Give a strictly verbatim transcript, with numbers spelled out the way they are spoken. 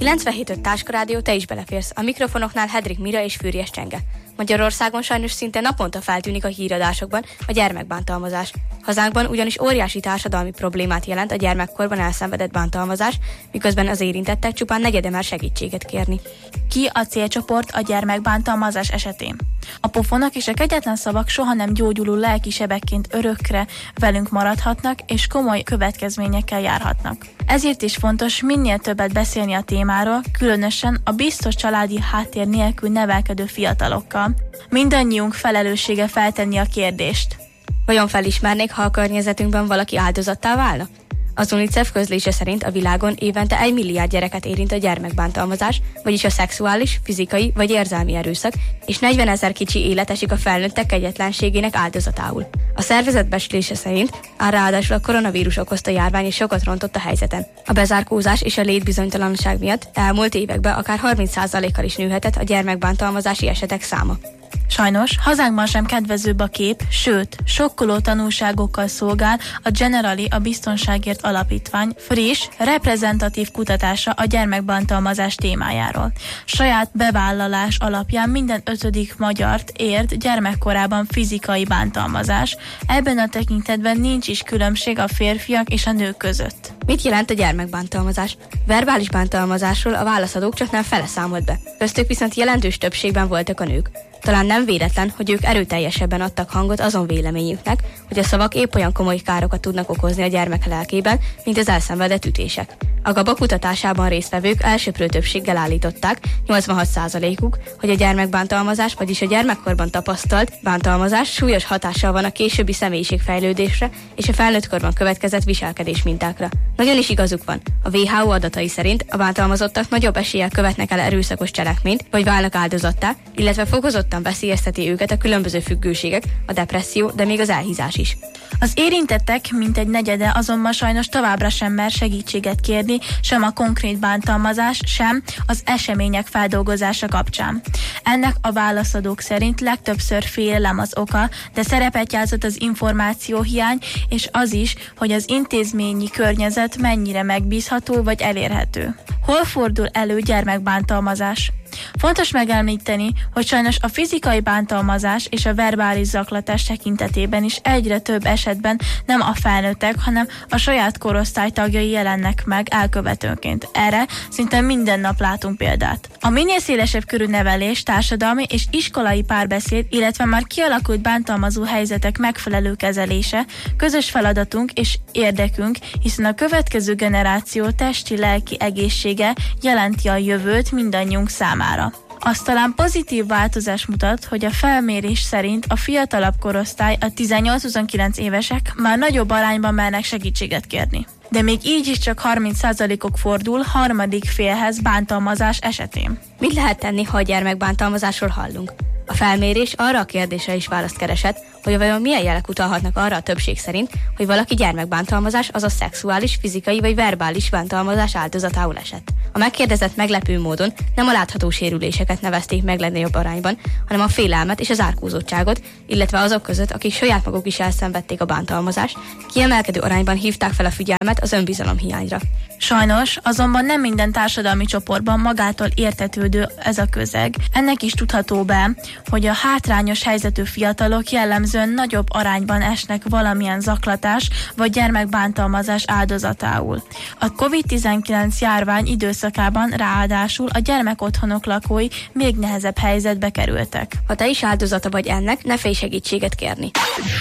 kilencvenhét öt Táskarádió, te is beleférsz. A mikrofonoknál Hedrik Mira és Fűries Csenge. Magyarországon sajnos szinte naponta feltűnik a híradásokban a gyermekbántalmazás. Hazánkban ugyanis óriási társadalmi problémát jelent a gyermekkorban elszenvedett bántalmazás, miközben az érintettek csupán negyede mer segítséget kérni. Ki a célcsoport a gyermekbántalmazás esetén? A pofonok és a kegyetlen szavak soha nem gyógyuló lelki sebekként örökre velünk maradhatnak, és komoly következményekkel járhatnak. Ezért is fontos minél többet beszélni a témáról, különösen a biztos családi háttér nélkül nevelkedő fiatalokkal. Mindannyiunk felelőssége feltenni a kérdést. Vajon felismernék, ha a környezetünkben valaki áldozattá válna? Az UNICEF közlése szerint a világon évente egy milliárd gyereket érint a gyermekbántalmazás, vagyis a szexuális, fizikai vagy érzelmi erőszak, és negyvenezer kicsi élet esik a felnőttek kegyetlenségének áldozatául. A szervezet becslése szerint áll ráadásul a koronavírus okozta járvány is sokat rontott a helyzeten. A bezárkózás és a létbizonytalanság miatt elmúlt években akár harminc százalékkal is nőhetett a gyermekbántalmazási esetek száma. Sajnos hazánkban sem kedvezőbb a kép, sőt, sokkoló tanulságokkal szolgál a Generali a Biztonságért Alapítvány friss, reprezentatív kutatása a gyermekbántalmazás témájáról. Saját bevállalás alapján minden ötödik magyart ért gyermekkorában fizikai bántalmazás, ebben a tekintetben nincs is különbség a férfiak és a nők között. Mit jelent a gyermekbántalmazás? Verbális bántalmazásról a válaszadók csak nem fele számolt be, köztük viszont jelentős többségben voltak a nők. Talán nem véletlen, hogy ők erőteljesebben adtak hangot azon véleményüknek, hogy a szavak épp olyan komoly károkat tudnak okozni a gyermek lelkében, mint az elszenvedett ütések. A GABA kutatásában résztvevők elsöprő többséggel állították, nyolcvanhat százalékuk, hogy a gyermekbántalmazás, vagyis a gyermekkorban tapasztalt bántalmazás súlyos hatással van a későbbi személyiségfejlődésre és a felnőttkorban következett viselkedés mintákra. Nagyon is igazuk van. A dupla vé há ó adatai szerint a bántalmazottak nagyobb eséllyel követnek el erőszakos cselekményt, vagy válnak áldozattá, illetve fokozottan veszélyezteti őket a különböző függőségek, a depresszió, de még az elhízás is. Az érintettek mintegy negyede azonban sajnos továbbra sem mer segítséget kérni, sem a konkrét bántalmazás, sem az események feldolgozása kapcsán. Ennek a válaszadók szerint legtöbbször félelem az oka, de szerepet játszott az információhiány, és az is, hogy az intézményi környezet mennyire megbízható vagy elérhető. Hol fordul elő gyermekbántalmazás? Fontos megemlíteni, hogy sajnos a fizikai bántalmazás és a verbális zaklatás tekintetében is egyre több esetben nem a felnőttek, hanem a saját korosztály tagjai jelennek meg elkövetőnként. Erre szinte minden nap látunk példát. A minél szélesebb körű nevelés, társadalmi és iskolai párbeszéd, illetve már kialakult bántalmazó helyzetek megfelelő kezelése közös feladatunk és érdekünk, hiszen a következő generáció testi-lelki egészsége jelenti a jövőt mindannyiunk számára. Azt talán pozitív változás mutat, hogy a felmérés szerint a fiatalabb korosztály, a tizennyolc-huszonkilenc évesek már nagyobb arányban mernek segítséget kérni. De még így is csak harminc százalékok fordul harmadik félhez bántalmazás esetén. Mit lehet tenni, ha a gyermekbántalmazásról hallunk? A felmérés arra a kérdésre is választ keresett, hogy vajon milyen jelek utalhatnak arra a többség szerint, hogy valaki gyermekbántalmazás, azaz szexuális, fizikai vagy verbális bántalmazás áldozatául esett. A megkérdezett meglepő módon nem a látható sérüléseket nevezték meg legnagyobb arányban, hanem a félelmet és az árkózottságot, illetve azok között, akik saját maguk is elszenvedték a bántalmazást, kiemelkedő arányban hívták fel a figyelmet az önbizalom hiányra. Sajnos azonban nem minden társadalmi csoportban magától értetődő ez a közeg. Ennek is tudható be, hogy a hátrányos helyzetű fiatalok jellemzően nagyobb arányban esnek valamilyen zaklatás vagy gyermekbántalmazás áldozatául. A kovid tizenkilenc járvány időszakában ráadásul a gyermekotthonok lakói még nehezebb helyzetbe kerültek. Ha te is áldozata vagy ennek, ne félj segítséget kérni.